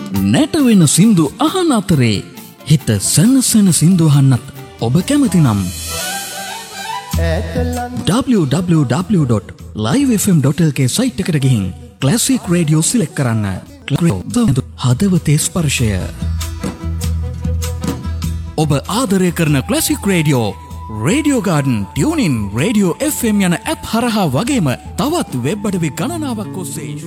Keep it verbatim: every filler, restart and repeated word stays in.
නැටවෙන සින්දු අහන අතරේ හිත සනසන සින්දු අහන්නත් ඔබ කැමති නම් double-u double-u double-u dot live f m dot l k site එකට ගිහින් ක්ලාසික් රේඩියෝ සිලෙක්ට් කරන්න. හදවතේ ස්පර්ශය. ඔබ ආදරය කරන classic radio, radio garden, tune ඉන්, රේඩියෝ එෆ් එම් යන ඇප් හරහා වගේම තවත් වෙබ් අඩවි ගණනාවක් ඔස්සේ